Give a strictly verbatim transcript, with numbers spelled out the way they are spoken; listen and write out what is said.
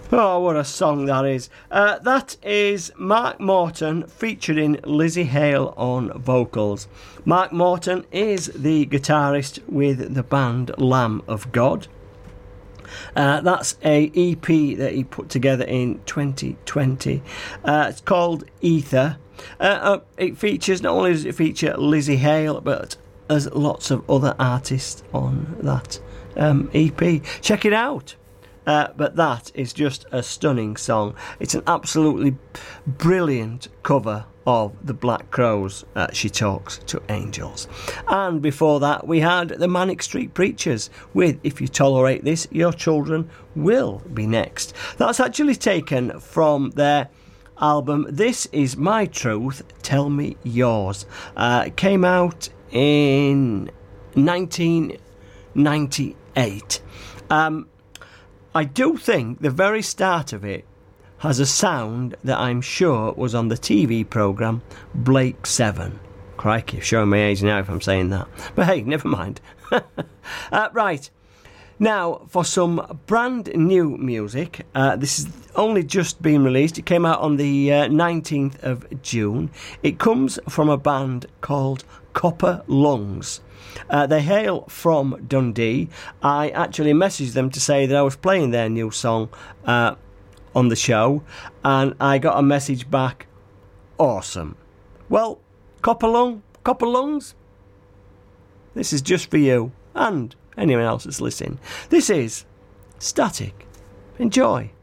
Oh, what a song that is. Uh, that is Mark Morton featuring Lizzie Hale on vocals. Mark Morton is the guitarist with the band Lamb of God. Uh, that's a E P that he put together in twenty twenty. Uh, it's called Ether. Uh, uh, it features, not only does it feature Lizzie Hale, but there's lots of other artists on that um, E P. Check it out. Uh, but that is just a stunning song. It's an absolutely brilliant cover of the Black Crowes, uh, She Talks to Angels. And before that we had the Manic Street Preachers with If You Tolerate This, Your Children Will Be Next. That's actually taken from their album This Is My Truth, Tell Me Yours. Uh, it came out in nineteen ninety-eight. Um, I do think the very start of it has a sound that I'm sure was on the T V programme Blake Seven. Crikey, showing my age now if I'm saying that. But hey, never mind. uh, right, now for some brand new music. Uh, this is only just been released. It came out on the uh, nineteenth of June. It comes from a band called Copper Lungs. Uh, they hail from Dundee. I actually messaged them to say that I was playing their new song uh, on the show, and I got a message back, awesome. Well, Copper Lung, Copper Lungs, this is just for you and anyone else that's listening. This is Static. Enjoy.